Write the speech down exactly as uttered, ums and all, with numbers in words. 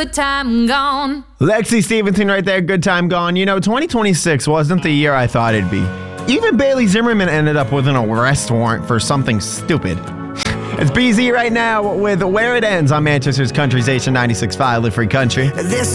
good time gone. Lexi Stevenson right there, good time gone. You know, twenty twenty-six wasn't the year I thought it'd be. Even Bailey Zimmerman ended up with an arrest warrant for something stupid. It's B Z right now with Where It Ends on Manchester's Country Station ninety-six point five, Live Free Country. This